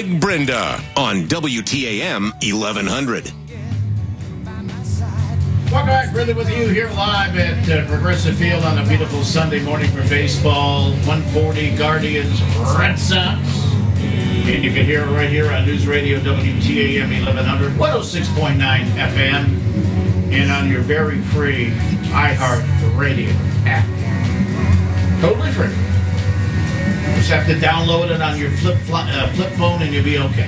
Greg Brenda on WTAM 1100. Welcome back, Brenda, with you here live at Progressive Field on a beautiful Sunday morning for baseball. 140 Guardians, Red Sox. And you can hear it right here on News Radio WTAM 1100, 106.9 FM, and on your very free iHeart Radio app. Totally free. Just have to download it on your flip phone and you'll be okay.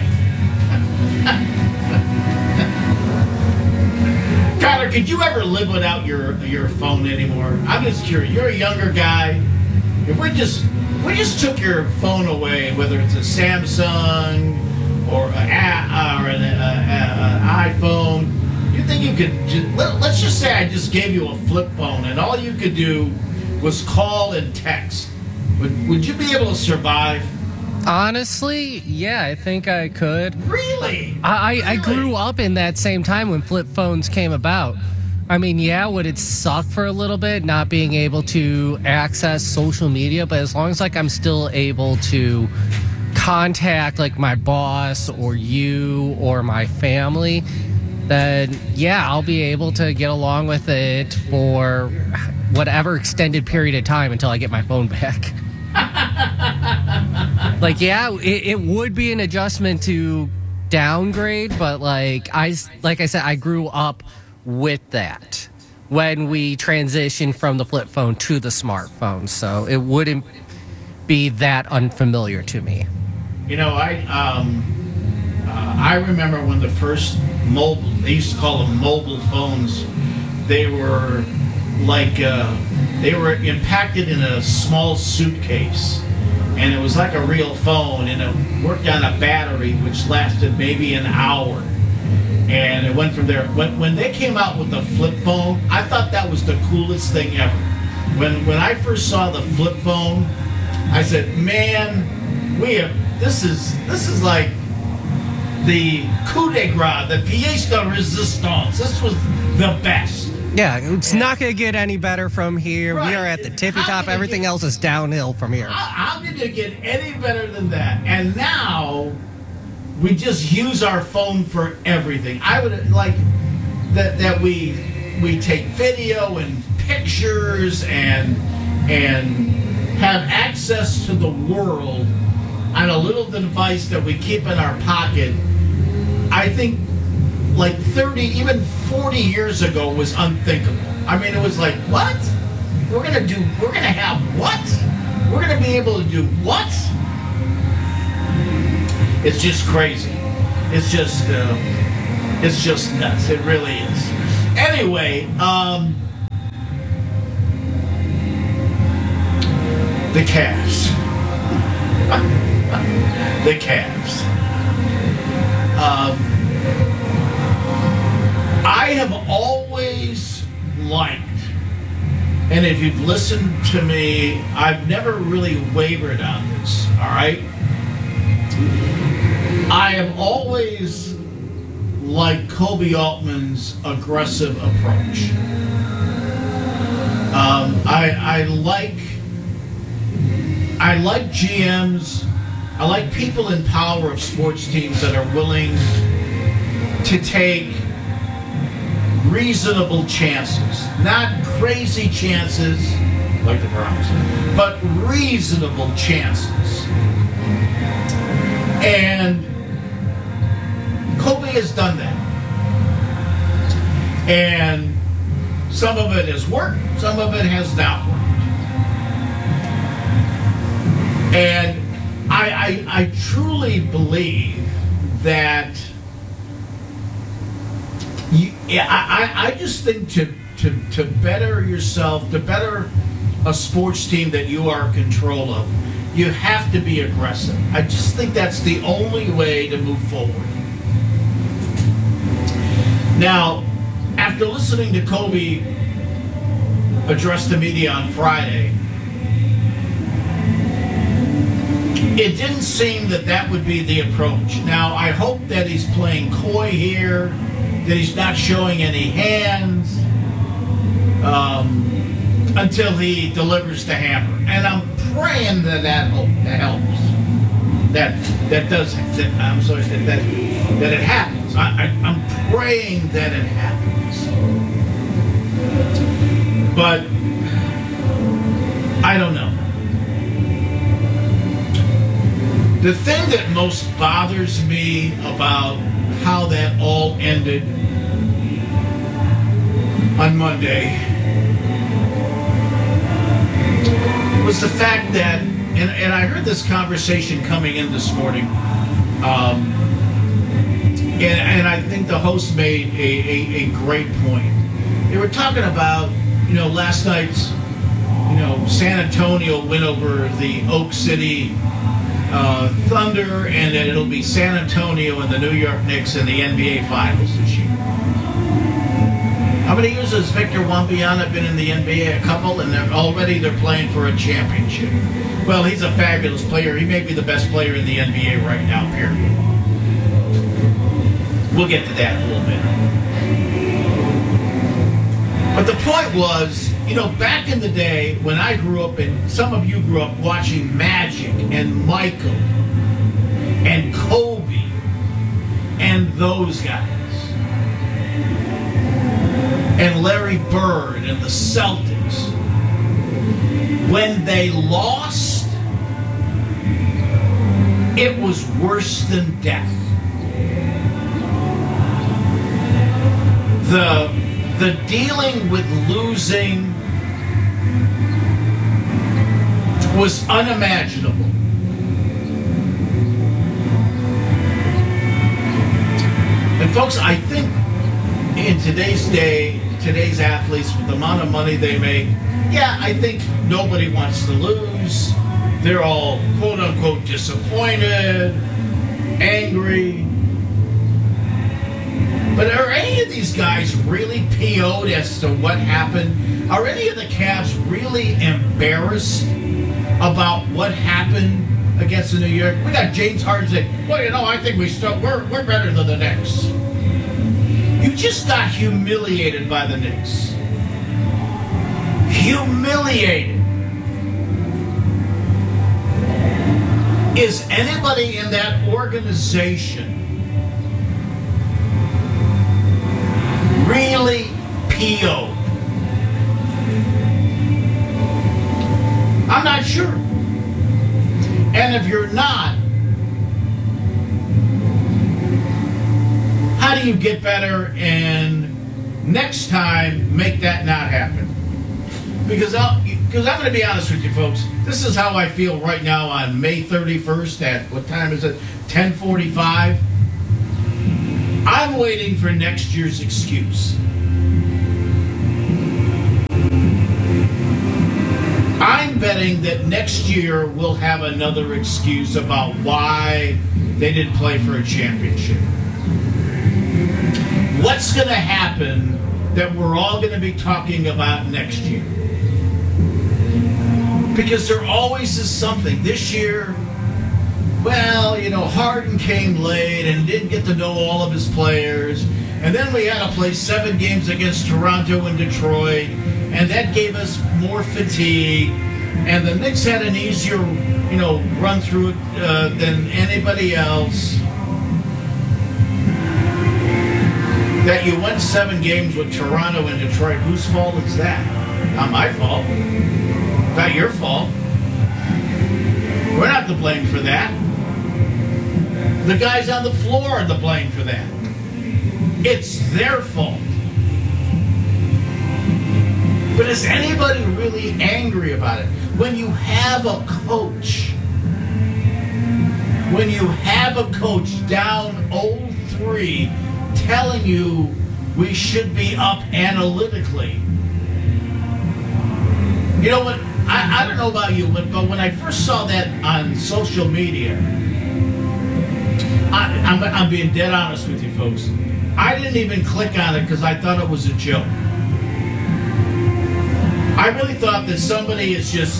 Tyler, could you ever live without your phone anymore? I'm just curious. You're a younger guy. If we just took your phone away, whether it's a Samsung or an iPhone, you think you could? Let's just say I just gave you a flip phone and all you could do was call and text. Would you be able to survive? Honestly, yeah, I think I could. Really? I grew up in that same time when flip phones came about. I mean, yeah, would it suck for a little bit not being able to access social media? But as long as I'm still able to contact my boss or you or my family, then yeah, I'll be able to get along with it for whatever extended period of time until I get my phone back. It would be an adjustment to downgrade, but like I said, I grew up with that when we transitioned from the flip phone to the smartphone, so it wouldn't be that unfamiliar to me. You know, I remember when the first mobile, they used to call them mobile phones, they were they were impacted in a small suitcase, and it was like a real phone, and it worked on a battery which lasted maybe an hour, and it went from there. When they came out with the flip phone, I thought that was the coolest thing ever. When I first saw the flip phone, I said, man, this is like the coup de grace, the pièce de résistance. This was the best. Yeah, it's not going to get any better from here. Right. We are at the tippy top. Everything else is downhill from here. How did it get any better than that? And now we just use our phone for everything. I would like that we take video and pictures and have access to the world on a little device that we keep in our pocket. I think like 30, even 40 years ago was unthinkable. I mean, it was like, what? We're gonna have what? We're gonna be able to do what? It's just crazy. It's just nuts. It really is. Anyway, the Cavs. The Cavs. I have always liked, and if you've listened to me, I've never really wavered on this, all right? I have always liked Kobe Altman's aggressive approach. I like GMs. I like people in power of sports teams that are willing to take reasonable chances, not crazy chances like the Browns, but reasonable chances. And Kobe has done that. And some of it has worked, some of it has not worked. And I truly believe that I just think to better yourself, to better a sports team that you are in control of, you have to be aggressive. I just think that's the only way to move forward. Now, after listening to Kobe address the media on Friday, it didn't seem that would be the approach. Now, I hope that he's playing coy here, that he's not showing any hands until he delivers the hammer. And I'm praying that helps. I'm sorry that it happens. I'm praying that it happens, but I don't know. The thing that most bothers me about how that all ended on Monday was the fact that, and I heard this conversation coming in this morning, and I think the host made a great point. They were talking about, last night's, San Antonio win over the Oak City Thunder, and that it'll be San Antonio and the New York Knicks in the NBA Finals this year. How many years has Victor Wembanyama been in the NBA? A couple, and they're playing for a championship. Well, he's a fabulous player. He may be the best player in the NBA right now, period. We'll get to that in a little bit. But the point was, back in the day when I grew up, and some of you grew up watching Magic and Michael and Kobe and those guys, and Larry Bird and the Celtics, when they lost, it was worse than death. The dealing with losing was unimaginable. And folks, I think in today's day, today's athletes, with the amount of money they make, I think nobody wants to lose. They're all quote unquote disappointed, angry. But are any of these guys really PO'd as to what happened? Are any of the Cavs really embarrassed about what happened against the New York? We got James Harden saying, well, I think we're better than the Knicks. You just got humiliated by the Knicks. Humiliated. Is anybody in that organization really PO'd? I'm not sure. And if you're not, how do you get better and next time make that not happen? Because I'm going to be honest with you folks, this is how I feel right now on May 31st at, what time is it, 10:45. I'm waiting for next year's excuse. I'm betting that next year we'll have another excuse about why they didn't play for a championship. What's going to happen that we're all going to be talking about next year? Because there always is something. This year, Harden came late and didn't get to know all of his players. And then we had to play 7 games against Toronto and Detroit. And that gave us more fatigue. And the Knicks had an easier, run through it than anybody else. That you went 7 games with Toronto and Detroit. Whose fault is that? Not my fault. Not your fault. We're not to blame for that. The guys on the floor are to blame for that. It's their fault. But is anybody really angry about it? When you have a coach, down 0-3 telling you we should be up analytically. You know what? I don't know about you, but when I first saw that on social media, I'm being dead honest with you folks. I didn't even click on it because I thought it was a joke. I really thought that somebody is just,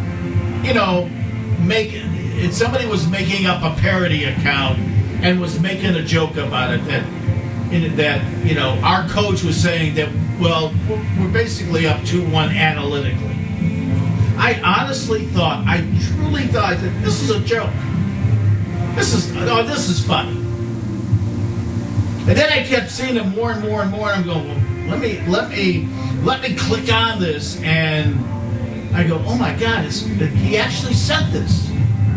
somebody was making up a parody account and was making a joke about it that our coach was saying that, well, we're basically up 2-1 analytically. I truly thought that this is a joke. this is funny. And then I kept seeing it more and more and more. And I'm going, well, let me click on this, and I go, oh my God, he actually said this.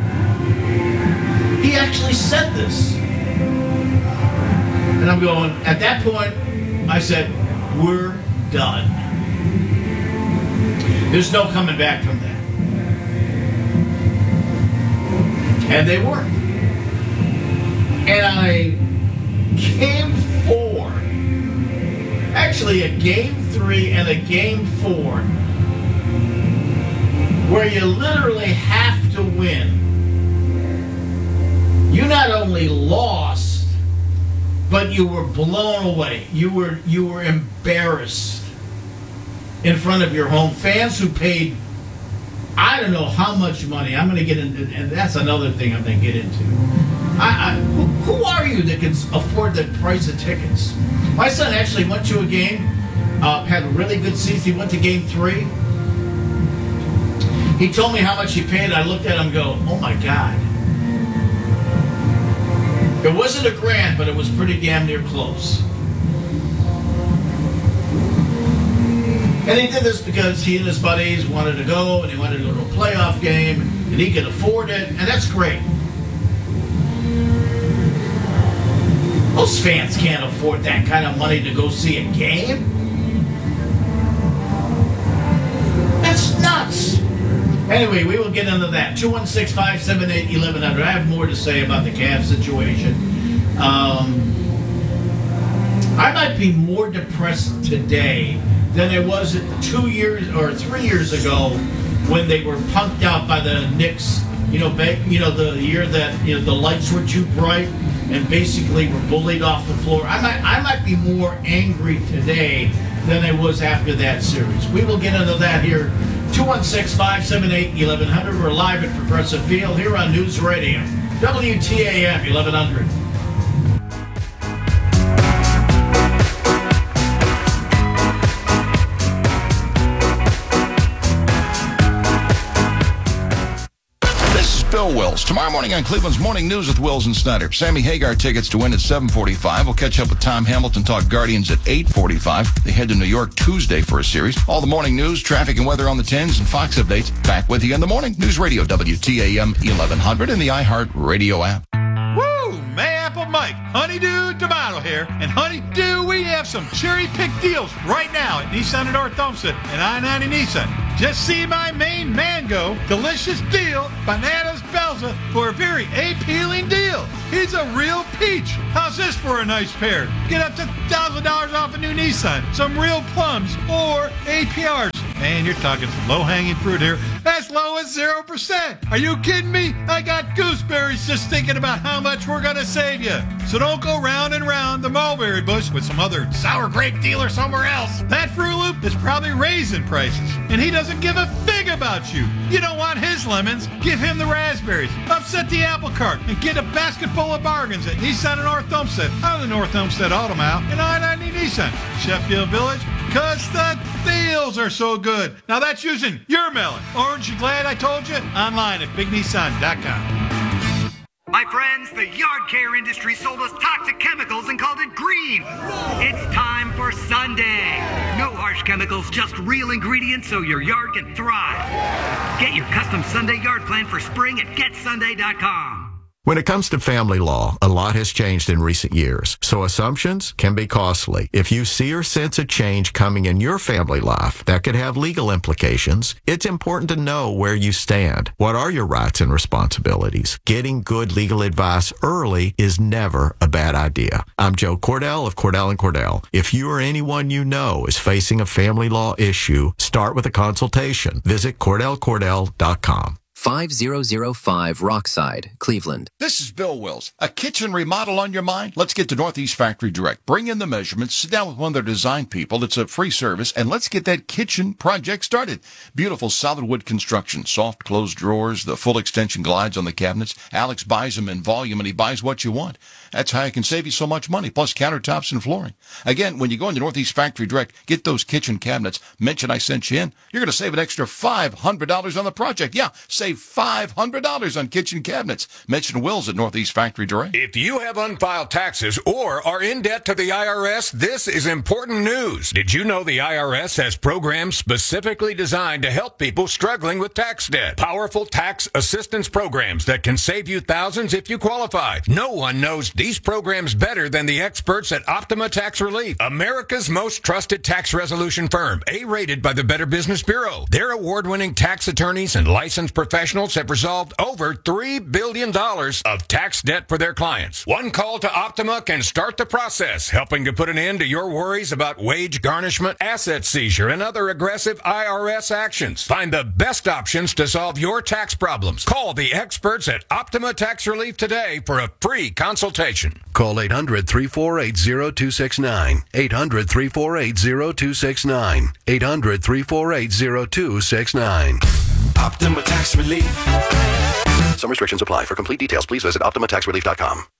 He actually said this. And I'm going, at that point, I said, we're done. There's no coming back from that. And they were. And I game 4, actually a game 3 and a game 4, where you literally have to win. You not only lost, but you were blown away. You were embarrassed in front of your home fans who paid, I don't know how much money. I'm going to get into, and that's another thing I'm going to get into. Who are you that can afford the price of tickets? My son actually went to a game, had a really good season. He went to game 3. He told me how much he paid. I looked at him and go, oh my God. It wasn't a grand, but it was pretty damn near close. And he did this because he and his buddies wanted to go, and he wanted to go to a playoff game, and he could afford it, and that's great. Most fans can't afford that kind of money to go see a game. That's nuts. Anyway, we will get into that. 216-578-1100. I have more to say about the Cavs situation. I might be more depressed today than I was 2 years or 3 years ago when they were punked out by the Knicks. The year that the lights were too bright and basically were bullied off the floor. I might be more angry today than I was after that series. We will get into that here. 216-578-1100. We're live at Progressive Field here on News Radio, WTAM 1100. Bill Wills. Tomorrow morning on Cleveland's Morning News with Wills and Snyder. Sammy Hagar tickets to win at 7:45. We'll catch up with Tom Hamilton, talk Guardians at 8:45. They head to New York Tuesday for a series. All the morning news, traffic and weather on the 10s, and Fox updates. Back with you in the morning. News Radio WTAM 1100 and the iHeart Radio app. Woo! Mayapple Mike, Honeydew Tomato here. And honeydew, we have some cherry-picked deals right now at Nissan and North Olmsted and I-90 Nissan. Just see my main mango delicious deal, Bananas Belza, for a very appealing deal. He's a real peach. How's this for a nice pair? Get up to $1,000 off a new Nissan, some real plums, or APRs. Man, you're talking some low-hanging fruit here. As low as 0%. Are you kidding me? I got gooseberries just thinking about how much we're going to save you. So don't go round and round the mulberry bush with some other sour grape dealer somewhere else. That Fruit Loop is probably raising prices, and he doesn't give a fig about you. You don't want his lemons, give him the raspberries. Upset the apple cart and get a basket full of bargains at Nissan and North Olmsted, out of the North Olmsted Auto Mile, and I-90 Nissan, Sheffield Village, because the deals are so good. Now that's using your melon. Aren't you glad I told you? Online at BigNissan.com. My friends, the yard care industry sold us toxic chemicals and called it green. It's time for Sunday. No harsh chemicals, just real ingredients so your yard can thrive. Get your custom Sunday yard plan for spring at GetSunday.com. When it comes to family law, a lot has changed in recent years, so assumptions can be costly. If you see or sense a change coming in your family life that could have legal implications, it's important to know where you stand. What are your rights and responsibilities? Getting good legal advice early is never a bad idea. I'm Joe Cordell of Cordell & Cordell. If you or anyone you know is facing a family law issue, start with a consultation. Visit CordellCordell.com. 5005 Rockside, Cleveland. This is Bill Wills. A kitchen remodel on your mind? Let's get to Northeast Factory Direct. Bring in the measurements, sit down with one of their design people. It's a free service, and let's get that kitchen project started. Beautiful solid wood construction, soft closed drawers, the full extension glides on the cabinets. Alex buys them in volume, and he buys what you want. That's how I can save you so much money, plus countertops and flooring. Again, when you go into Northeast Factory Direct, get those kitchen cabinets, mention I sent you in, you're going to save an extra $500 on the project. Yeah, save save $500 on kitchen cabinets. Mention Will's at Northeast Factory Direct. If you have unfiled taxes or are in debt to the IRS, this is important news. Did you know the IRS has programs specifically designed to help people struggling with tax debt? Powerful tax assistance programs that can save you thousands if you qualify. No one knows these programs better than the experts at Optima Tax Relief, America's most trusted tax resolution firm, A-rated by the Better Business Bureau. Their award-winning tax attorneys and licensed professionals have resolved over $3 billion of tax debt for their clients. One call to Optima can start the process, helping to put an end to your worries about wage garnishment, asset seizure, and other aggressive IRS actions. Find the best options to solve your tax problems. Call the experts at Optima Tax Relief today for a free consultation. Call 800-348-0269. 800-348-0269. 800-348-0269. Optima Tax Relief. Some restrictions apply. For complete details, please visit OptimaTaxRelief.com.